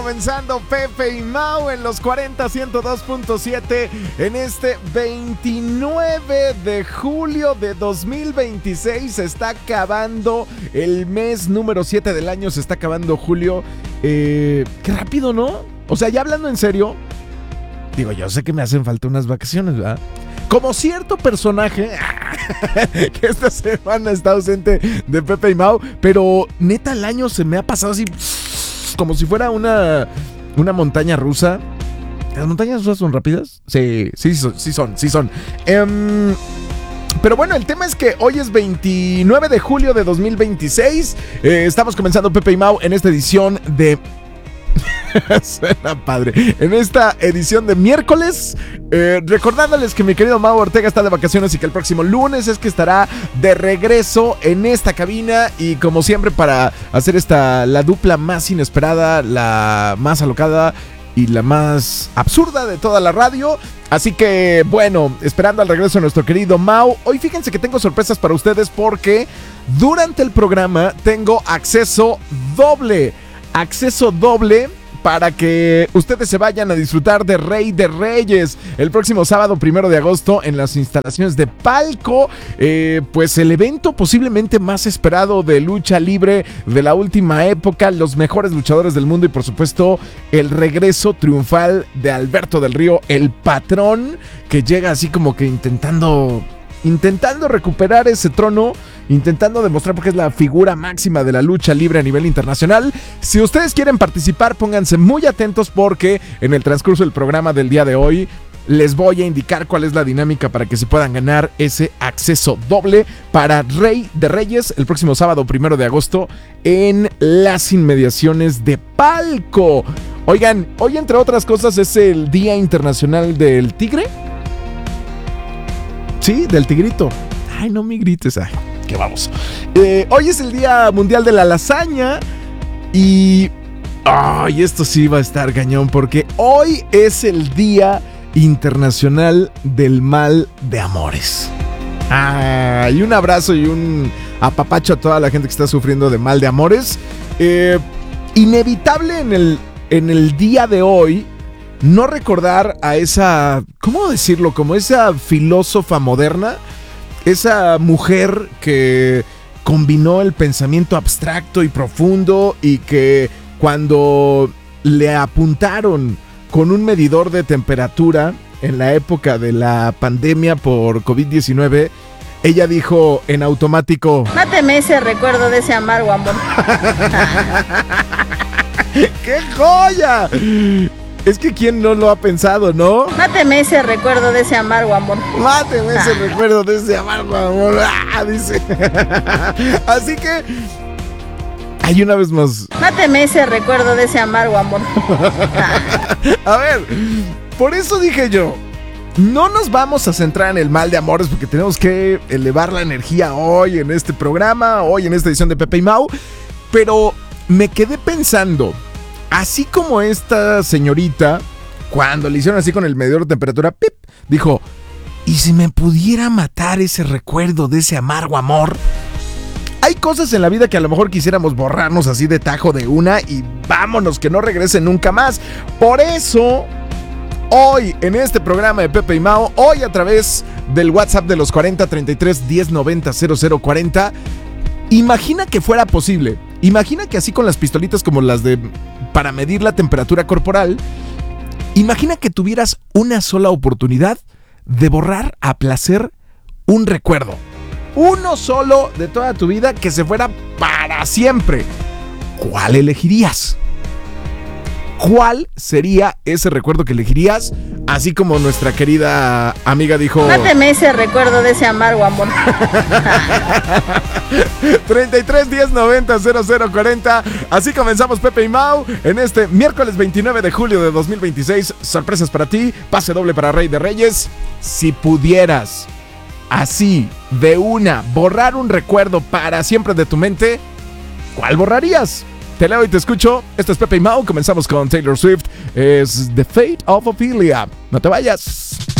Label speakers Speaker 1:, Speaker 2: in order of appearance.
Speaker 1: Comenzando Pepe y Mau en los 40 102.7 en este 29 de julio de 2026. Se está acabando el mes número 7 del año, se está acabando julio. Qué rápido, ¿no? O sea, ya hablando en serio, digo, yo sé que me hacen falta unas vacaciones, ¿verdad? Como cierto personaje que esta semana está ausente de Pepe y Mau, pero neta el año se me ha pasado así como si fuera una montaña rusa. ¿Las montañas rusas son rápidas? Sí son. Pero bueno, el tema es que hoy es 29 de julio de 2026. Estamos comenzando Pepe y Mau en esta edición de... Suena padre. En esta edición de miércoles, recordándoles que mi querido Mau Ortega está de vacaciones y que el próximo lunes es que estará de regreso en esta cabina. Y como siempre, para hacer la dupla más inesperada, la más alocada y la más absurda de toda la radio. Así que bueno, esperando al regreso de nuestro querido Mau. Hoy fíjense que tengo sorpresas para ustedes porque durante el programa tengo acceso doble para que ustedes se vayan a disfrutar de Rey de Reyes el próximo sábado 1 de agosto en las instalaciones de Palco. Pues el evento posiblemente más esperado de lucha libre de la última época, los mejores luchadores del mundo y por supuesto el regreso triunfal de Alberto del Río, el patrón, que llega así como que intentando recuperar ese trono, intentando demostrar porque es la figura máxima de la lucha libre a nivel internacional. Si ustedes quieren participar, pónganse muy atentos porque en el transcurso del programa del día de hoy les voy a indicar cuál es la dinámica para que se puedan ganar ese acceso doble para Rey de Reyes el próximo sábado 1 de agosto en las inmediaciones de Palco. Oigan, hoy entre otras cosas es el Día Internacional del Tigre. Sí, del tigrito. Ay, no me grites. Ay, que vamos. Hoy es el Día Mundial de la Lasaña. Y... ay, esto sí va a estar cañón porque hoy es el Día Internacional del Mal de Amores. Y un abrazo y un apapacho a toda la gente que está sufriendo de mal de amores. Inevitable en el día de hoy no recordar a esa, ¿cómo decirlo? Como esa filósofa moderna, esa mujer que combinó el pensamiento abstracto y profundo y que cuando le apuntaron con un medidor de temperatura en la época de la pandemia por COVID-19, ella dijo en automático:
Speaker 2: máteme ese recuerdo de ese amargo amor.
Speaker 1: ¡Qué joya! Es que quién no lo ha pensado, ¿no?
Speaker 2: Máteme ese recuerdo de ese amargo amor.
Speaker 1: Máteme ese recuerdo de ese amargo amor. Dice. Así que... hay una vez más.
Speaker 2: Máteme ese recuerdo de ese amargo amor.
Speaker 1: A ver, por eso dije yo, no nos vamos a centrar en el mal de amores porque tenemos que elevar la energía hoy en este programa, hoy en esta edición de Pepe y Mau. Pero me quedé pensando... así como esta señorita, cuando le hicieron así con el medidor de temperatura, ¡pip!, dijo: ¿y si me pudiera matar ese recuerdo de ese amargo amor? Hay cosas en la vida que a lo mejor quisiéramos borrarnos así de tajo de una y vámonos, que no regresen nunca más. Por eso, hoy en este programa de Pepe y Mau, hoy a través del WhatsApp de los 40 33 10 90 0040, imagina que fuera posible. Imagina que así con las pistolitas como las de para medir la temperatura corporal, imagina que tuvieras una sola oportunidad de borrar a placer un recuerdo. Uno solo de toda tu vida que se fuera para siempre. ¿Cuál elegirías? ¿Cuál sería ese recuerdo que elegirías? Así como nuestra querida amiga dijo:
Speaker 2: máteme ese recuerdo de ese amargo amor.
Speaker 1: 33 10 90 0040. Así comenzamos Pepe y Mau en este miércoles 29 de julio de 2026. Sorpresas para ti, pase doble para Rey de Reyes. Si pudieras así de una borrar un recuerdo para siempre de tu mente, ¿cuál borrarías? Te leo y te escucho. Esto es Pepe y Mau. Comenzamos con Taylor Swift. Es The Fate of Ophelia. No te vayas.